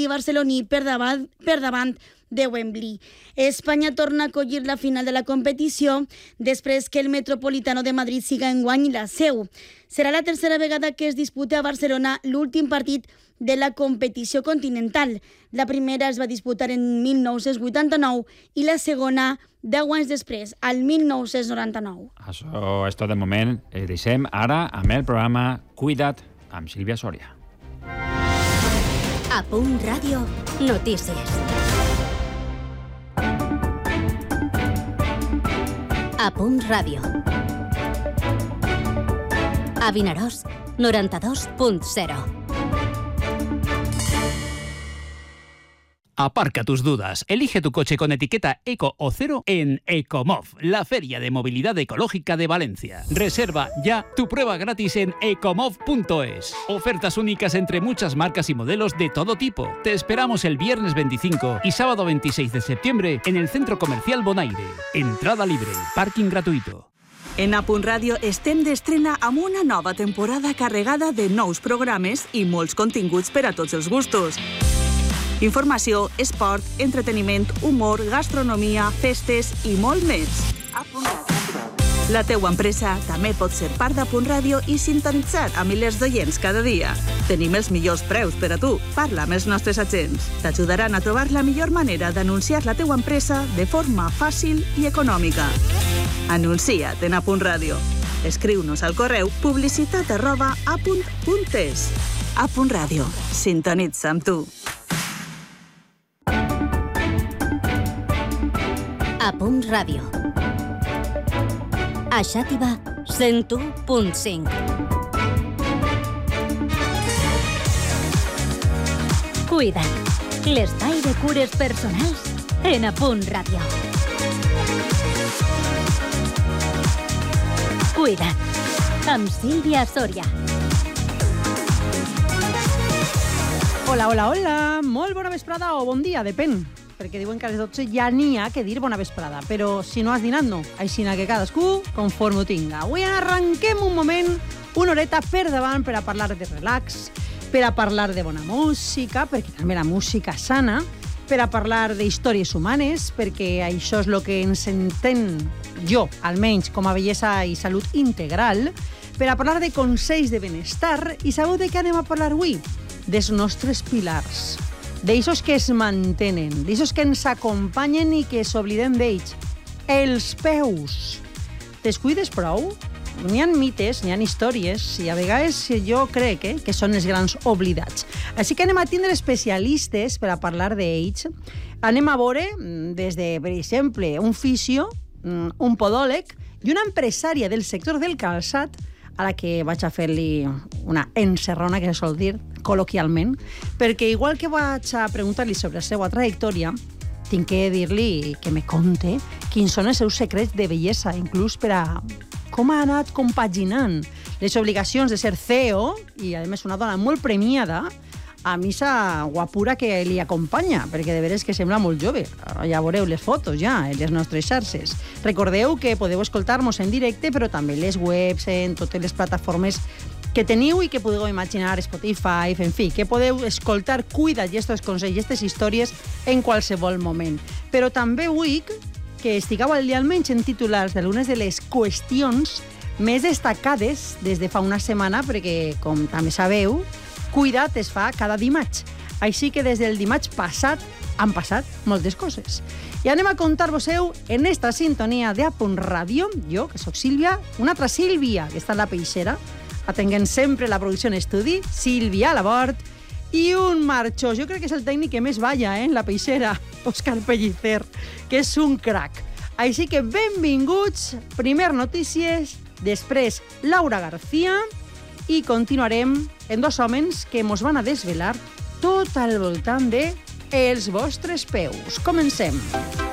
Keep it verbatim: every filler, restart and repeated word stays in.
barceloní per davant, per davant de Wembley. Espanya torna a acollir la final de la competició després que el Metropolitano de Madrid siga enguany la seu. Serà la tercera vegada que es disputa a Barcelona l'últim partit de la competició continental. La primera es va disputar en mil nou-cents vuitanta-nou i la segona deu anys després, al mil nou-cents noranta-nou. Això és tot de moment. El deixem ara amb el programa Cuida't amb Sílvia Sòria. A Punt Ràdio, notícies. A Punt Ràdio. A Vinaròs, noranta-dos punt zero. Aparca tus dudas. Elige tu coche con etiqueta Eco o Cero en Ecomov, la feria de movilidad ecológica de Valencia. Reserva ya tu prueba gratis en ecomov punto es. Ofertas únicas entre muchas marcas y modelos de todo tipo. Te esperamos el viernes veinticinco y sábado veintiséis de septiembre en el Centro Comercial Bonaire. Entrada libre, parking gratuito. En A Punt Ràdio estem d'estrena amb una nova temporada carregada de nous programes i molts continguts per a tots els gustos. Informació, esport, entreteniment, humor, gastronomia, festes i molt més. La teua empresa també pot ser part d'A Punt Ràdio i sintonitzar a milers d'oients cada dia. Tenim els millors preus per a tu. Parla amb els nostres agents. T'ajudaran a trobar la millor manera d'anunciar la teua empresa de forma fàcil i econòmica. Anuncia't en A Punt Ràdio. Escriu-nos al correu publicitat arroba apunt punt es. A Punt Ràdio. Sintonitza amb tu. A Punt Ràdio. A Xàtiva, cent u punt cinc. Cuida't. L'espai de cures personals en A Punt Ràdio. Cuida't. Amb Sílvia Sòria. Hola, hola, hola. Molt bona vesprada o bon dia, depèn. Perquè diuen que a les dotze ja n'hi ha que dir bona vesprada, però si no has dinat, no. Aixina que cadascú conforme ho tinga. Avui arrenquem un moment, una horeta per davant per a parlar de relax, per a parlar de bona música, perquè també la música sana, per a parlar d'històries humanes, perquè això és el que ens entén jo, almenys, com a bellesa i salut integral, per a parlar de consells de benestar, i sabeu de què anem a parlar avui? Dels nostres pilars. D'eixos que es mantenen, d'eixos que ens acompanyen i que s'oblidem d'ells. Els peus. Te'ls cuides prou? N'hi ha mites, n'hi ha històries, i a vegades jo crec eh, que són els grans oblidats. Així que anem a tindre especialistes per a parlar d'ells. Anem a veure, des de, per exemple, un fisio, un podòleg i una empresària del sector del calçat, a la que vaig a fer-li una encerrona, que se sol dir col·loquialment, perquè igual que vaig a preguntar-li sobre la seva trajectòria, tinc que dir-li que me conte quins són els seus secrets de bellesa, inclús per a com ha anat compaginant les obligacions de ser C E O i, a més, una dona molt premiada, a missa guapura que li acompanya, perquè de veres que sembla molt jove. Ja veureu les fotos, ja, en les nostres xarxes. Recordeu que podeu escoltar-nos en directe, però també les webs, en totes les plataformes que teniu i que podeu imaginar, Spotify, en fi, que podeu escoltar Cuida't i estos consells i aquestes històries en qualsevol moment. Però també vull que estigueu al dia almenys en titulars d'algunes de les qüestions més destacades des de fa una setmana, perquè, com també sabeu, Cuida't es fa cada dimarts. Així que des del dimarts passat han passat moltes coses. I anem a contar-vos-heu en esta sintonia de A Punt Ràdio, jo, que sóc Sílvia, una altra Sílvia, que està a la peixera, atenguent sempre la producció en estudi, Sílvia Labort, i un marxó, jo crec que és el tècnic que més balla, eh, en la peixera, Òscar Pellicer, que és un crac. Així que benvinguts, primer notícies, després Laura García, i continuarem en dos homes que mos van a desvelar tot al voltant de els vostres peus. Comencem.